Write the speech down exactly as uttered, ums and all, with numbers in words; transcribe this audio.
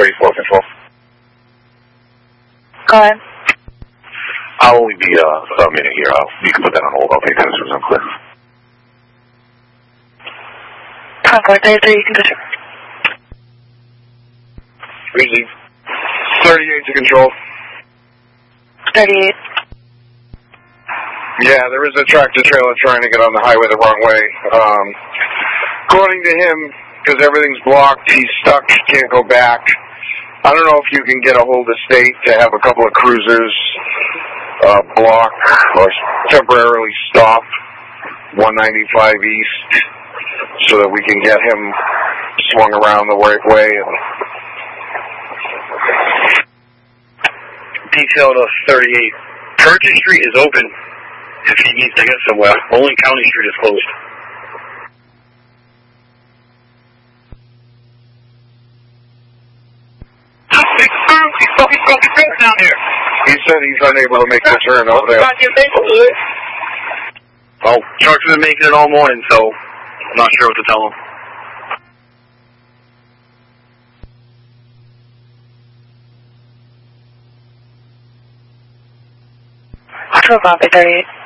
thirty-four control. Go ahead. I'll only be uh, about a minute here. I'll, you can put that on hold. I'll take that as soon as I'm clear. Concord thirty-three, you can go. Easy. thirty-eight to control. thirty-eight. Yeah, there is a tractor trailer trying to get on the highway the wrong way. Um, according to him, because everything's blocked, he's stuck, can't go back. I don't know if you can get a hold of state to have a couple of cruisers uh, block or temporarily stop one ninety-five East so that we can get him swung around the right way. And detail to thirty-eight. Purchase Street is open if he needs to get somewhere. Only County Street is closed. Down here. He said he's unable to make the turn over there. Well, trucks have been making it all morning, so I'm not sure what to tell him. Control Bombay thirty-eight.